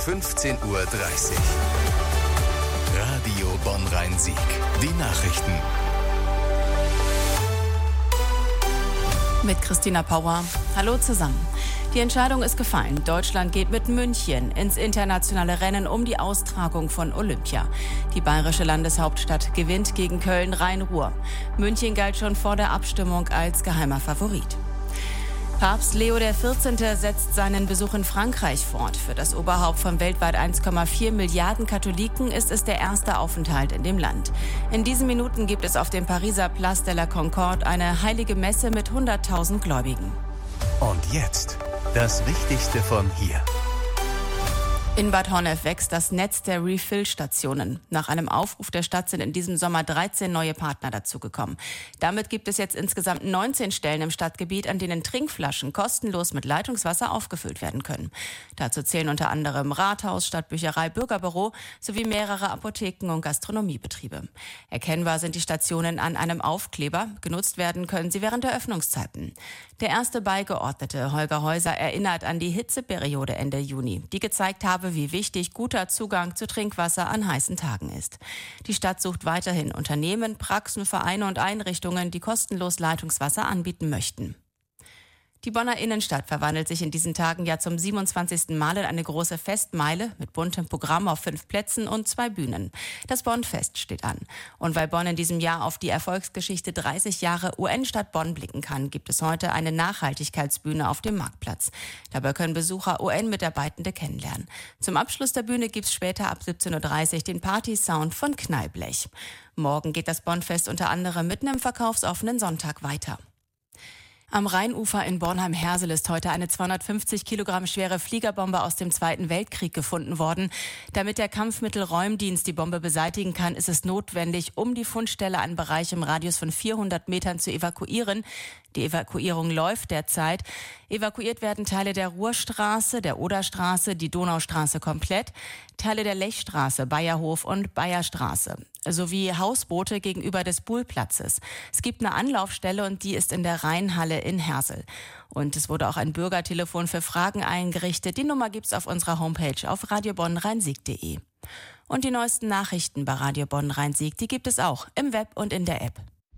15:30 Uhr. Radio Bonn-Rhein-Sieg. Die Nachrichten. Mit Christina Pauer. Hallo zusammen. Die Entscheidung ist gefallen. Deutschland geht mit München ins internationale Rennen um die Austragung von Olympia. Die bayerische Landeshauptstadt gewinnt gegen Köln-Rhein-Ruhr. München galt schon vor der Abstimmung als geheimer Favorit. Papst Leo XIV. Setzt seinen Besuch in Frankreich fort. Für das Oberhaupt von weltweit 1,4 Milliarden Katholiken ist es der erste Aufenthalt in dem Land. In diesen Minuten gibt es auf dem Pariser Place de la Concorde eine heilige Messe mit 100.000 Gläubigen. Und jetzt das Wichtigste von hier. In Bad Honnef wächst das Netz der Refill-Stationen. Nach einem Aufruf der Stadt sind in diesem Sommer 13 neue Partner dazugekommen. Damit gibt es jetzt insgesamt 19 Stellen im Stadtgebiet, an denen Trinkflaschen kostenlos mit Leitungswasser aufgefüllt werden können. Dazu zählen unter anderem Rathaus, Stadtbücherei, Bürgerbüro sowie mehrere Apotheken und Gastronomiebetriebe. Erkennbar sind die Stationen an einem Aufkleber. Genutzt werden können sie während der Öffnungszeiten. Der erste Beigeordnete, Holger Häuser, erinnert an die Hitzeperiode Ende Juni, die gezeigt habe, wie wichtig guter Zugang zu Trinkwasser an heißen Tagen ist. Die Stadt sucht weiterhin Unternehmen, Praxen, Vereine und Einrichtungen, die kostenlos Leitungswasser anbieten möchten. Die Bonner Innenstadt verwandelt sich in diesen Tagen ja zum 27. Mal in eine große Festmeile mit buntem Programm auf 5 Plätzen und 2 Bühnen. Das Bonn-Fest steht an. Und weil Bonn in diesem Jahr auf die Erfolgsgeschichte 30 Jahre UN-Stadt Bonn blicken kann, gibt es heute eine Nachhaltigkeitsbühne auf dem Marktplatz. Dabei können Besucher UN-Mitarbeitende kennenlernen. Zum Abschluss der Bühne gibt es später ab 17:30 Uhr den Party-Sound von Knallblech. Morgen geht das Bonn-Fest unter anderem mit einem verkaufsoffenen Sonntag weiter. Am Rheinufer in Bornheim-Hersel ist heute eine 250 Kilogramm schwere Fliegerbombe aus dem Zweiten Weltkrieg gefunden worden. Damit der Kampfmittelräumdienst die Bombe beseitigen kann, ist es notwendig, um die Fundstelle einen Bereich im Radius von 400 Metern zu evakuieren. Die Evakuierung läuft derzeit. Evakuiert werden Teile der Ruhrstraße, der Oderstraße, die Donaustraße komplett, Teile der Lechstraße, Bayerhof und Bayerstraße, sowie Hausboote gegenüber des Buhlplatzes. Es gibt eine Anlaufstelle und die ist in der Rheinhalle in Hersel. Und es wurde auch ein Bürgertelefon für Fragen eingerichtet. Die Nummer gibt's auf unserer Homepage auf radiobonnrheinsieg.de. Und die neuesten Nachrichten bei Radio Bonn-Rhein-Sieg, die gibt es auch im Web und in der App.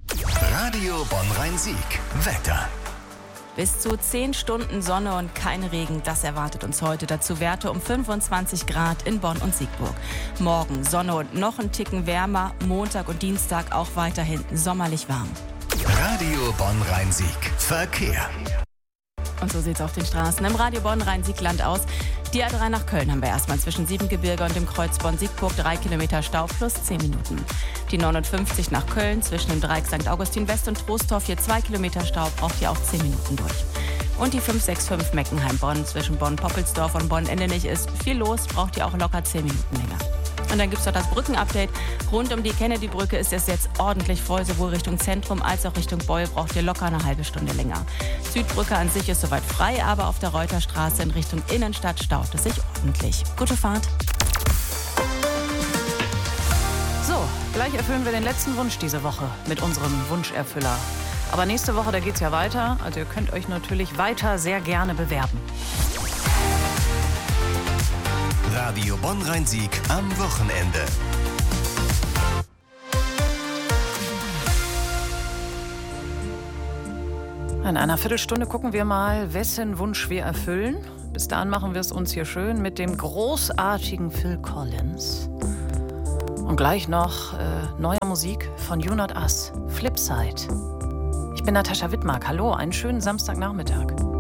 Radio Bonn-Rhein-Sieg. Wetter. Bis zu 10 Stunden Sonne und kein Regen, das erwartet uns heute. Dazu Werte um 25 Grad in Bonn und Siegburg. Morgen Sonne und noch ein Ticken wärmer. Montag und Dienstag auch weiterhin sommerlich warm. Radio Bonn-Rhein-Sieg. Verkehr. Und so sieht's auf den Straßen im Radio Bonn-Rhein-Sieg-Land aus. Die A3 nach Köln haben wir erstmal zwischen Siebengebirge und dem Kreuz Bonn-Siegburg 3 Kilometer Stau plus 10 Minuten. Die 59 nach Köln zwischen dem Dreieck St. Augustin West und Troisdorf hier 2 Kilometer Stau, braucht ihr auch 10 Minuten durch. Und die 565 Meckenheim-Bonn zwischen Bonn-Poppelsdorf und Bonn-Endenich ist viel los, braucht ihr auch locker 10 Minuten länger. Und dann gibt es noch das Brückenupdate. Rund um die Kennedy-Brücke ist es jetzt ordentlich voll, sowohl Richtung Zentrum als auch Richtung Beul braucht ihr locker eine halbe Stunde länger. Südbrücke an sich ist soweit frei, aber auf der Reuterstraße in Richtung Innenstadt staut es sich ordentlich. Gute Fahrt. So, gleich erfüllen wir den letzten Wunsch diese Woche mit unserem Wunscherfüller. Aber nächste Woche, da geht's ja weiter. Also ihr könnt euch natürlich weiter sehr gerne bewerben. Radio Bonn-Rhein-Sieg am Wochenende. In einer Viertelstunde gucken wir mal, wessen Wunsch wir erfüllen. Bis dahin machen wir es uns hier schön mit dem großartigen Phil Collins. Und gleich noch neue Musik von You Not Us, Flipside. Ich bin Natascha Wittmark. Hallo, einen schönen Samstagnachmittag.